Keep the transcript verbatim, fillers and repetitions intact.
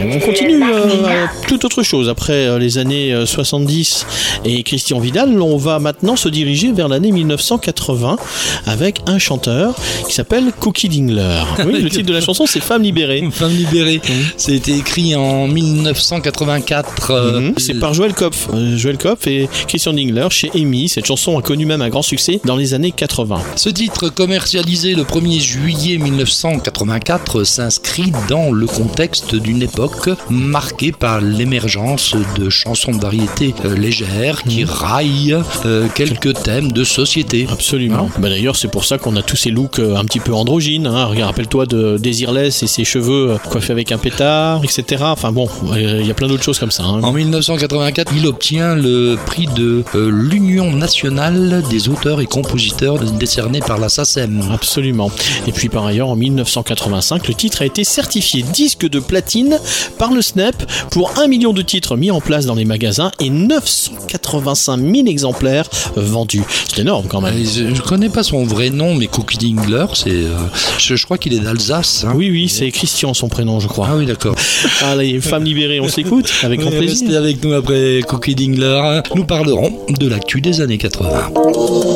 On continue euh, toute autre chose. Après euh, les années euh, soixante-dix et Christian Vidal, on va maintenant se diriger vers l'année mille neuf cent quatre-vingts avec un chanteur qui s'appelle Cookie Dingler. Oui, le titre de la chanson, c'est Femme libérée. Femme libérée. Mmh. C'était écrit en mille neuf cent quatre-vingt-quatre. Euh, mmh. C'est par Joël Kopf. Euh, Joël Kopf et Christian Dingler chez Amy. Cette chanson a connu même un grand succès dans les années quatre-vingts. Ce titre, commercialisé le premier juillet mille neuf cent quatre-vingt-quatre, s'inscrit dans le contexte d'une époque marquée par l'émergence de chansons de variété euh, légères qui mmh. raillent euh, quelques thèmes de société. Absolument. Hein bah d'ailleurs, c'est pour ça qu'on a tous ces looks euh, un petit peu androgynes. Hein. Regarde, rappelle-toi de Desireless et ses cheveux euh, coiffés avec un pétard, et cetera. Enfin bon, il euh, y a plein d'autres choses comme ça. Hein. En mille neuf cent quatre-vingt-quatre, il obtient le prix de euh, l'Union nationale des auteurs et compositeurs décerné par la SACEM. Absolument. Et puis par ailleurs, en mille neuf cent quatre-vingt-cinq, le titre a été certifié disque de platine par le S N E P pour un million de titres mis en place dans les magasins et neuf cent quatre-vingt-cinq mille exemplaires vendus. C'est énorme quand même. Je ne connais pas son vrai nom, mais Cookie Dingler, c'est, euh, je, je crois qu'il est d'Alsace. Hein. Oui, oui, c'est Christian son prénom, je crois. Ah oui, d'accord. Allez, Femme libérée, on s'écoute avec grand plaisir. Restez avec nous après Cookie Dingler. Nous parlerons de l'actu des années quatre-vingts.